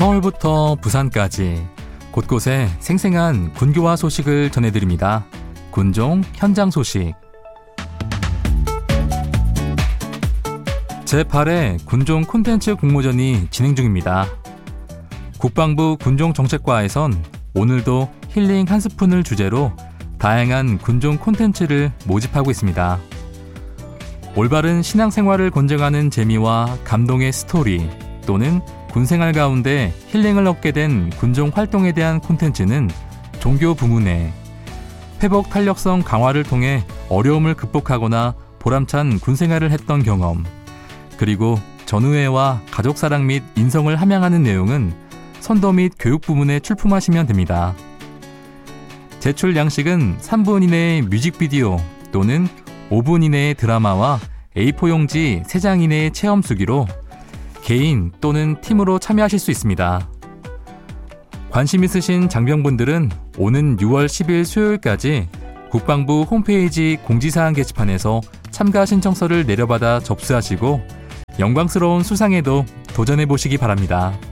서울부터 부산까지 곳곳에 생생한 군교화 소식을 전해드립니다. 군종 현장 소식. 제8회 군종 콘텐츠 공모전이 진행 중입니다. 국방부 군종정책과에선 오늘도 힐링 한 스푼을 주제로 다양한 군종 콘텐츠를 모집하고 있습니다. 올바른 신앙생활을 권장하는 재미와 감동의 스토리 또는 군생활 가운데 힐링을 얻게 된 군종 활동에 대한 콘텐츠는 종교 부문에 회복 탄력성 강화를 통해 어려움을 극복하거나 보람찬 군생활을 했던 경험, 그리고 전우애와 가족사랑 및 인성을 함양하는 내용은 선도 및 교육 부문에 출품하시면 됩니다. 제출 양식은 3분 이내의 뮤직비디오 또는 5분 이내의 드라마와 A4 용지 3장 이내의 체험 수기로 개인 또는 팀으로 참여하실 수 있습니다. 관심 있으신 장병분들은 오는 6월 10일 수요일까지 국방부 홈페이지 공지사항 게시판에서 참가 신청서를 내려받아 접수하시고 영광스러운 수상에도 도전해보시기 바랍니다.